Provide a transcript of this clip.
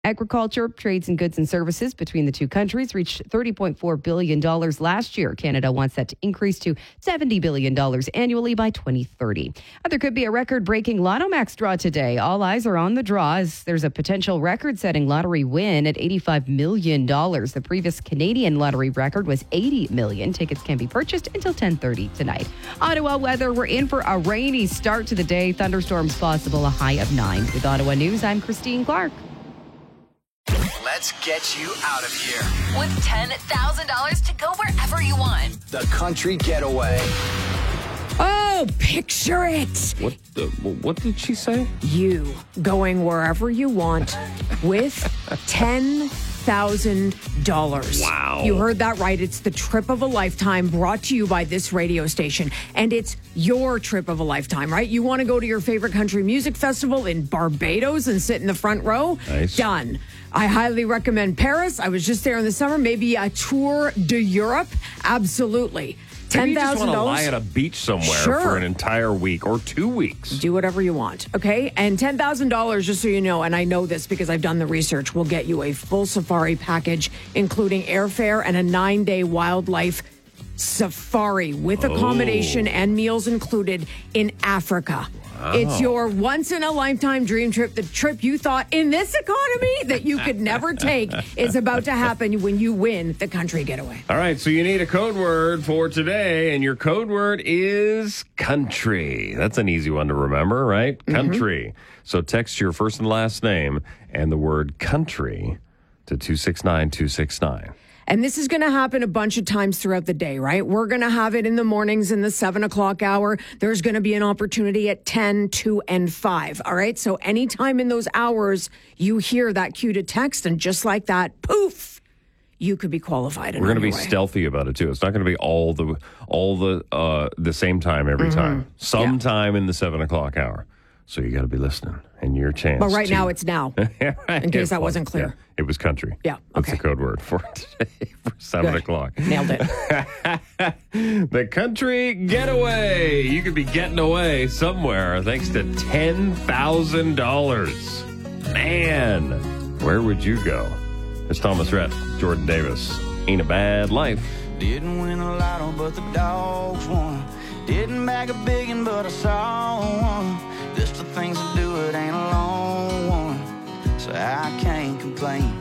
Agriculture, trades, and goods and services between the two countries reached $30.4 billion last year. Canada wants that to increase to $70 billion annually by 2030. There could be a record-breaking Lotto Max draw today. All eyes are on the draw as there's a potential record-setting lottery win at $85 million. The previous Canadian lottery record was $80 million. Tickets can be purchased until 10:30 tonight. Ottawa weather, we're in for a rainy start to the day. Thunderstorms possible, a high of 9. With Ottawa News, I'm Christine Clark. Let's get you out of here. With $10,000 to go wherever you want. The Country Getaway. Oh, picture it. What did she say? You going wherever you want with $10,000. Wow. You heard that right. It's the trip of a lifetime brought to you by this radio station. And it's your trip of a lifetime, right? You want to go to your favorite country music festival in Barbados and sit in the front row? Nice. Done. I highly recommend Paris. I was just there in the summer. Maybe a tour de Europe. Absolutely. Maybe you just want to $10,000. lie at a beach somewhere for an entire week or 2 weeks. Do whatever you want, okay? And $10,000, just so you know, and I know this because I've done the research, will get you a full safari package, including airfare and a 9-day wildlife safari with accommodation and meals included in Africa. Wow. It's your once-in-a-lifetime dream trip. The trip you thought in this economy that you could never take is about to happen when you win the Country Getaway. All right, so you need a code word for today, and your code word is country. That's an easy one to remember, right? Mm-hmm. Country. So text your first and last name and the word country to 269-269. And this is going to happen a bunch of times throughout the day, right? We're going to have it in the mornings in the 7 o'clock hour. There's going to be an opportunity at 10, 2, and 5. All right. So anytime in those hours you hear that cue to text, and just like that, poof, you could be qualified. We're going to be stealthy about it too. It's not going to be all the same time every time. Sometime in the 7 o'clock hour. So you got to be listening, and your chance. But right now, it's now. In case that wasn't clear. Yeah, it was country. Yeah, That's the code word for today for 7 o'clock. Nailed it. The Country Getaway. You could be getting away somewhere thanks to $10,000. Man, where would you go? It's Thomas Rhett, Jordan Davis. Ain't a bad life. Didn't win a lotto, but the dogs won. Didn't bag a biggin', but I saw one. Just the things to do, it ain't a long one, so I can't complain.